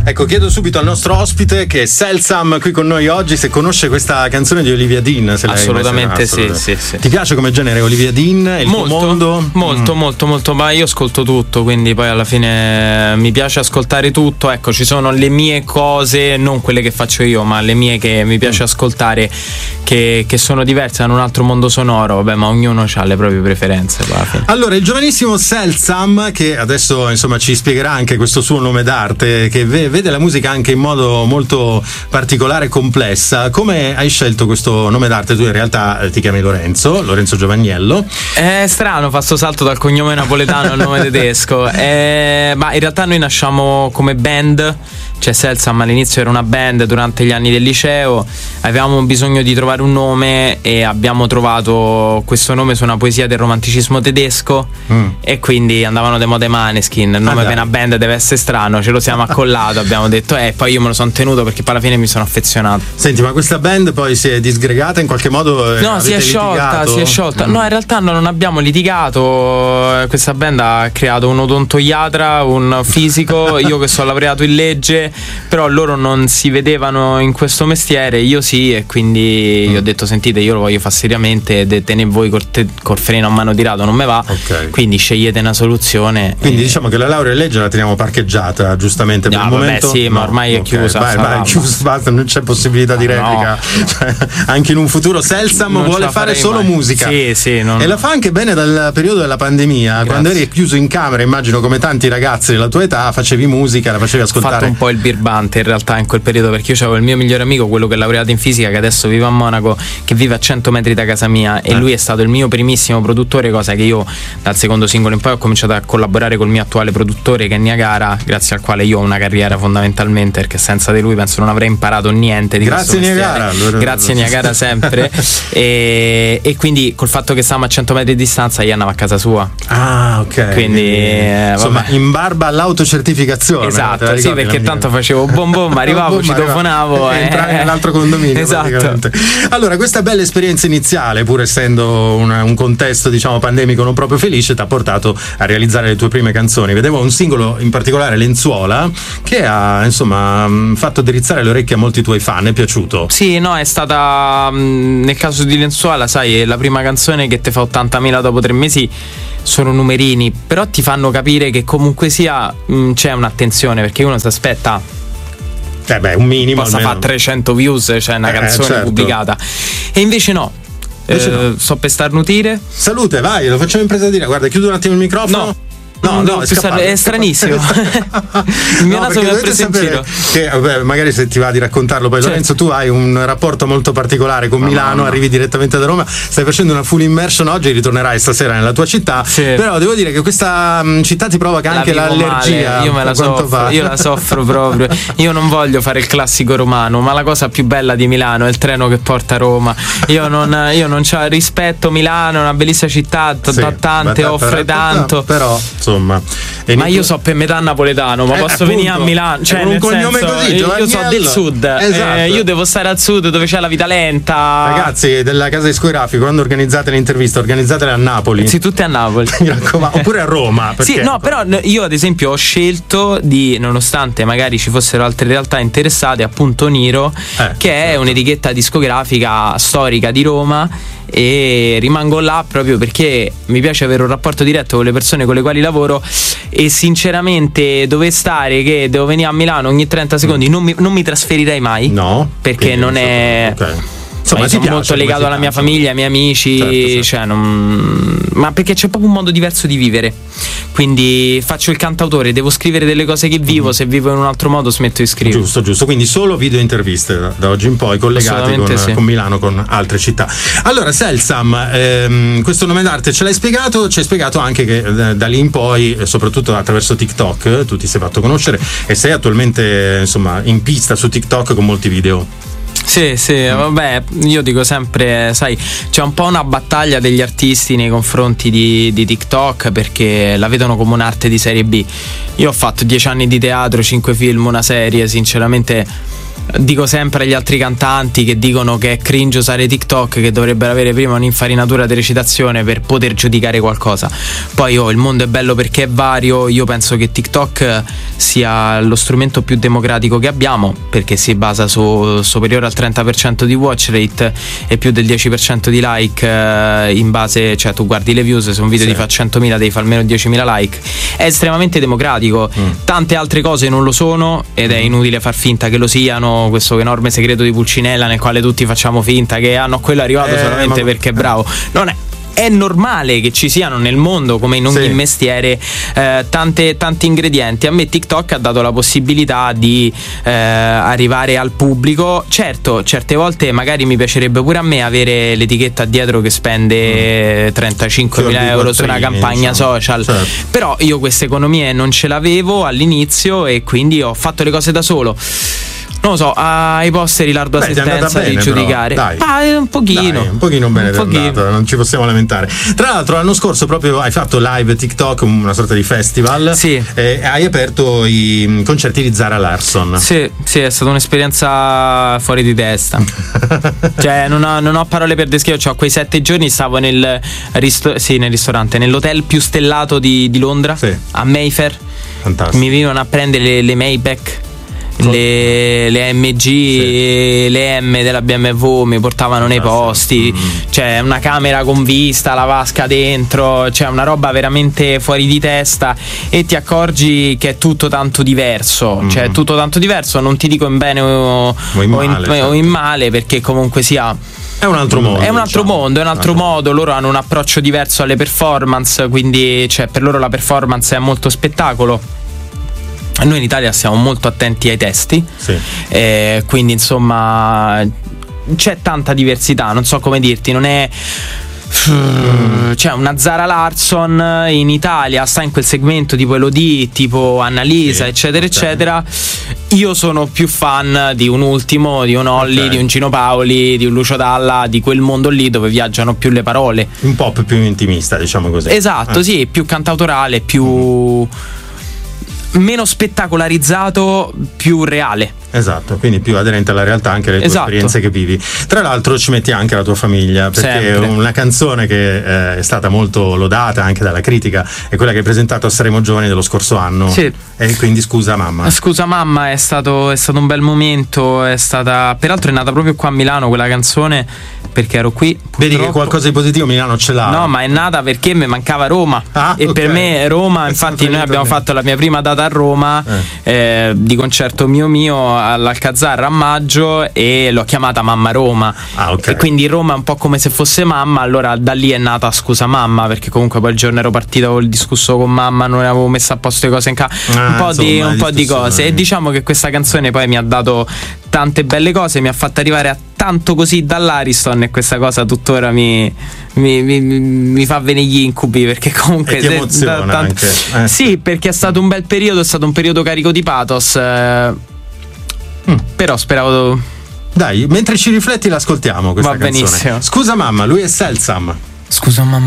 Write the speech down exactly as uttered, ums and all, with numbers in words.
Ecco, chiedo subito al nostro ospite, che è Selsam, qui con noi oggi, se conosce questa canzone di Olivia Dean. Se assolutamente, sì, sì, sì. Ti piace come genere Olivia Dean? Il molto, tuo mondo? Molto, mm. molto, molto. Ma io ascolto tutto, quindi poi alla fine mi piace ascoltare tutto. Ecco, ci sono le mie cose, non quelle che faccio io, ma le mie che mi piace mm. ascoltare, che, che sono diverse, hanno un altro mondo sonoro. Vabbè, ma ognuno ha le proprie preferenze. Alla fine. Allora, il giovanissimo Selsam, che adesso insomma ci spiegherà anche questo suo nome d'arte, che vede la musica anche in modo molto particolare e complessa. Come hai scelto questo nome d'arte? Tu in realtà ti chiami Lorenzo, Lorenzo Giovagnello. È strano, fa sto salto dal cognome napoletano al nome tedesco. Eh, ma in realtà noi nasciamo come band. Cioè Selsam all'inizio era una band durante gli anni del liceo, avevamo bisogno di trovare un nome e abbiamo trovato questo nome su una poesia del romanticismo tedesco mm. e quindi andavano de moda i Maneskin, il nome ah, per una band deve essere strano, ce lo siamo accollato, abbiamo detto e eh, poi io me lo sono tenuto perché poi alla fine mi sono affezionato. Senti, ma questa band poi si è disgregata in qualche modo? Eh, no, si è sciolta, litigato? si è sciolta. Mm. No, in realtà no, non abbiamo litigato, questa band ha creato un odontoiatra, un fisico, io che sono laureato in legge, però loro non si vedevano in questo mestiere, io sì, e quindi mm. io ho detto sentite, io lo voglio fare seriamente, tenete voi col, te, col freno a mano tirato non me va, okay. Quindi scegliete una soluzione. Quindi e... diciamo che la laurea in legge la teniamo parcheggiata giustamente per no, il vabbè, momento. Sì, ma ormai no, è chiusa. Okay. Vai, vai, chiusa, basta, non c'è possibilità di replica. No. Cioè, anche in un futuro Selsam non vuole fare solo mai. musica. Sì, sì, non... E la fa anche bene dal periodo della pandemia. Grazie. Quando eri chiuso in camera, immagino come tanti ragazzi della tua età, facevi musica, la facevi ascoltare. Ho fatto un po' il birbante in realtà in quel periodo, perché io avevo il mio migliore amico, quello che è laureato in fisica, che adesso vive a Monaco, che vive a cento metri da casa mia, eh. e lui è stato il mio primissimo produttore, cosa che io dal secondo singolo in poi ho cominciato a collaborare col mio attuale produttore, che è Niagara, grazie al quale io ho una carriera fondamentalmente, perché senza di lui penso non avrei imparato niente di grazie questo Niagara allora... grazie Niagara sempre e, e quindi col fatto che stavamo a cento metri di distanza io andavo a casa sua. Ah, ok. Quindi eh, insomma in barba all'autocertificazione. Esatto, sì, perché tanto facevo bom bom, arrivavo, ci telefonavo e entravi nell'altro condominio. Esatto. Allora, questa bella esperienza iniziale, pur essendo una, un contesto diciamo pandemico non proprio felice, ti ha portato a realizzare le tue prime canzoni. Vedevo un singolo in particolare, Lenzuola, che ha insomma fatto drizzare le orecchie a molti tuoi fan. È piaciuto? Sì, no, è stata nel caso di Lenzuola, sai, è la prima canzone che ti fa ottantamila dopo tre mesi. Sono numerini, però ti fanno capire che comunque sia mh, c'è un'attenzione, perché uno si aspetta eh beh, un minimo possa fare trecento views, cioè una eh, canzone certo. pubblicata, e invece no. Invece eh, no. So per starnutire. Salute, vai, lo facciamo in presa diretta. Guarda, chiudo un attimo il microfono. No. No, no, no, è, scappato, è stranissimo. Il mio no, naso mi ha preso in giro. Che, vabbè, magari se ti va di raccontarlo poi, certo. Lorenzo, tu hai un rapporto molto particolare con no, Milano, no, no. Arrivi direttamente da Roma, stai facendo una full immersion oggi, ritornerai stasera nella tua città, sì. Però devo dire che questa mh, città ti provoca anche la l'allergia male. Io me la soffro, io la soffro proprio. Io non voglio fare il classico romano, ma la cosa più bella di Milano è il treno che porta a Roma. Io non, io non c'ho rispetto, Milano è una bellissima città, sì, da tante, offre tanto, però insomma. Ma io so per metà napoletano, ma eh, posso appunto, venire a Milano, cioè un nel cognome senso, così, io so del sud, esatto. eh, io devo stare al sud dove c'è la vita lenta. Ragazzi della casa discografica, quando organizzate le interviste, organizzatele a Napoli. Sì, tutte a Napoli. Mi raccomando, oppure a Roma. Sì, no, però io ad esempio ho scelto di, nonostante magari ci fossero altre realtà interessate, appunto Niro, eh, che certo. È un'etichetta discografica storica di Roma, e rimango là proprio perché mi piace avere un rapporto diretto con le persone con le quali lavoro, e sinceramente dove stare che devo venire a Milano ogni trenta secondi non mi, non mi trasferirei mai, no, perché non è okay. Insomma, sono piace, molto legato alla mia famiglia, ai miei amici, certo, certo. Cioè non... ma perché c'è proprio un modo diverso di vivere. Quindi faccio il cantautore, devo scrivere delle cose che vivo, mm-hmm. Se vivo in un altro modo smetto di scrivere. Giusto, giusto, quindi solo video interviste da, da oggi in poi, collegati con, sì. con Milano, con altre città. Allora Selsam, ehm, questo nome d'arte ce l'hai spiegato, ci hai spiegato anche che eh, da lì in poi, soprattutto attraverso TikTok, tu ti sei fatto conoscere e sei attualmente insomma in pista su TikTok con molti video. Sì, sì, vabbè, io dico sempre, sai, c'è un po' una battaglia degli artisti nei confronti di, di TikTok, perché la vedono come un'arte di serie B. Io ho fatto dieci anni di teatro, cinque film, una serie, sinceramente Dico sempre agli altri cantanti che dicono che è cringe usare TikTok, che dovrebbero avere prima un'infarinatura di recitazione per poter giudicare qualcosa. Poi oh, il mondo è bello perché è vario. Io penso che TikTok sia lo strumento più democratico che abbiamo, perché si basa su superiore al trenta per cento di watch rate e più del dieci per cento di like, eh, in base, cioè tu guardi le views, se un video sì. ti fa centomila devi fare almeno diecimila like. È estremamente democratico. mm. Tante altre cose non lo sono ed è inutile far finta che lo siano. Questo enorme segreto di Pulcinella nel quale tutti facciamo finta che hanno ah, quello è arrivato eh, solamente ma... perché è bravo. Non è È normale che ci siano nel mondo, come in ogni sì. mestiere, eh, tante, tanti ingredienti. A me TikTok ha dato la possibilità di eh, arrivare al pubblico. Certo, certe volte magari mi piacerebbe pure a me avere l'etichetta dietro che spende mm. trentacinquemila euro su una campagna diciamo. social. Certo. Però io queste economie non ce l'avevo all'inizio e quindi ho fatto le cose da solo. Non lo so, ai posteri lardo assistenza di giudicare. Dai. Ah, un pochino. Dai, un pochino bene un andato, non ci possiamo lamentare. Tra l'altro l'anno scorso proprio hai fatto live TikTok, una sorta di festival. Sì. E hai aperto i concerti di Zara Larsson. Sì, sì, è stata un'esperienza fuori di testa. Cioè, non ho, non ho parole per descriverlo. Cioè, quei sette giorni stavo nel, risto- sì, nel ristorante, nell'hotel più stellato di, di Londra, sì. a Mayfair. Fantastico. Mi venivano a prendere le, le Maybach. Le, le A M G sì. le M della B M W mi portavano nei posti. mm. C'è una camera con vista, la vasca dentro, c'è una roba veramente fuori di testa e ti accorgi che è tutto tanto diverso. mm. Cioè è tutto tanto diverso, non ti dico in bene o, o, in, o, in, male, o in male, perché comunque sia è un altro modo. È un altro diciamo. mondo, è un altro modo. Loro hanno un approccio diverso alle performance, quindi cioè, per loro la performance è molto spettacolo. Noi in Italia siamo molto attenti ai testi, sì. eh, quindi insomma c'è tanta diversità, non so come dirti, non è... Mm. C'è una Zara Larsson in Italia, sta in quel segmento tipo Elodie, tipo Annalisa, sì, eccetera okay. eccetera. Io sono più fan di un Ultimo, di un Olly, okay. di un Gino Paoli, di un Lucio Dalla, di quel mondo lì dove viaggiano più le parole. Un pop più intimista, diciamo così. Esatto, eh. sì, più cantautorale, più... Mm. meno spettacolarizzato, più reale. Esatto, quindi più aderente alla realtà anche le tue esatto. esperienze che vivi. Tra l'altro ci metti anche la tua famiglia, perché sempre. È una canzone che eh, è stata molto lodata anche dalla critica, è quella che hai presentato a Saremo Giovani dello scorso anno. Sì. E quindi Scusa mamma. Scusa mamma è stato, è stato un bel momento, è stata, peraltro è nata proprio qua a Milano quella canzone, perché ero qui. Purtroppo. Vedi che qualcosa di positivo Milano ce l'ha. No, ma è nata perché mi mancava Roma. Ah, e okay. per me Roma, infatti noi abbiamo fatto la mia prima data a Roma eh. Eh, di concerto mio mio all'Alcazar a maggio e l'ho chiamata Mamma Roma. Ah, okay. E quindi Roma è un po' come se fosse mamma, allora da lì è nata Scusa mamma, perché comunque poi il giorno ero partito, avevo il discusso con mamma, non avevo messo a posto le cose in casa, ah, un po' insomma, di un po' di cose e diciamo che questa canzone poi mi ha dato tante belle cose, mi ha fatto arrivare a tanto così dall'Ariston e questa cosa tuttora mi, mi, mi, mi fa venire gli incubi, perché comunque e ti emoziona da, tanto, anche eh. Sì, perché è stato un bel periodo, è stato un periodo carico di pathos, eh, mm. però speravo. Dai, mentre ci rifletti l'ascoltiamo questa Va canzone. benissimo. Scusa mamma, lui è Selsam. Scusa mamma.